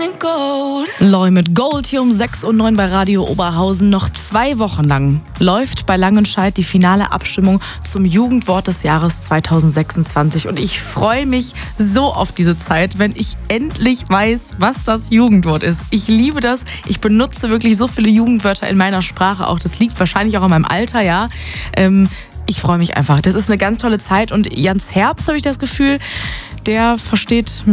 Loi mit Gold hier um 6:09 Uhr bei Radio Oberhausen. Noch 2 Wochen lang läuft bei Langenscheidt die finale Abstimmung zum Jugendwort des Jahres 2026. Und ich freue mich so auf diese Zeit, wenn ich endlich weiß, was das Jugendwort ist. Ich liebe das. Ich benutze wirklich so viele Jugendwörter in meiner Sprache auch. Das liegt wahrscheinlich auch an meinem Alter, ja. Ich freue mich einfach. Das ist eine ganz tolle Zeit. Und Jans Herbst, habe ich das Gefühl, der versteht